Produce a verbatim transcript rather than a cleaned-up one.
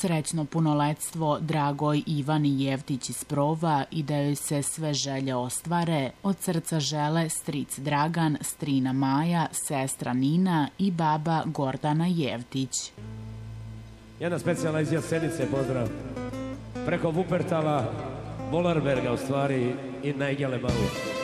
Srećno punoletstvo dragoj Ivani Jevtić iz Prova i da joj se sve želje ostvare, od srca žele stric Dragan, strina Maja, sestra Nina i baba Gordana Jevtić. Jedna specijalna iz Jasenice, pozdrav. Preko Vupertala, Volarberga u stvari i Najgele Malu.